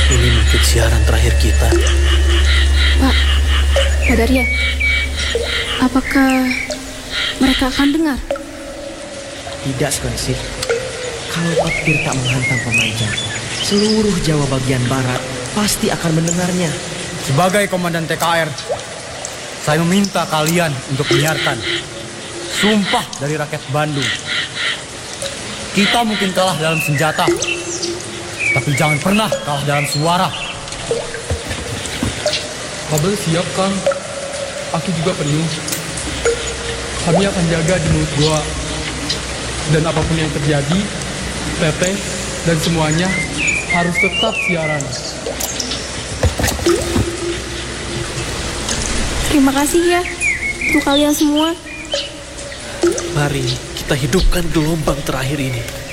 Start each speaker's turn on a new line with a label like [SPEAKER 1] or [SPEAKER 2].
[SPEAKER 1] Ini mungkin siaran terakhir kita.
[SPEAKER 2] Pak Darya, apakah mereka akan dengar?
[SPEAKER 3] Tidak, Skonsir. Kalau petir tak menghantam pemanjang, seluruh Jawa bagian barat pasti akan mendengarnya.
[SPEAKER 4] Sebagai komandan TKR, saya meminta kalian untuk menyiarkan sumpah dari rakyat Bandung. Kita mungkin kalah dalam senjata, tapi jangan pernah kalah dalam suara.
[SPEAKER 5] Kabel siap, Kang. Aku juga penuh. Kami akan jaga di mulut gua. Dan apapun yang terjadi, Teteh dan semuanya harus tetap siaran.
[SPEAKER 2] Terima kasih ya untuk kalian semua.
[SPEAKER 1] Mari kita hidupkan gelombang terakhir ini.